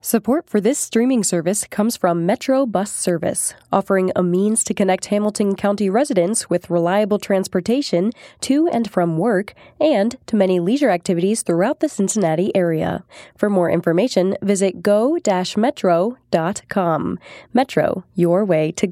Support for this streaming service comes from Metro Bus Service, offering a means to connect Hamilton County residents with reliable transportation to and from work and to many leisure activities throughout the Cincinnati area. For more information, visit go-metro.com. Metro, your way to go.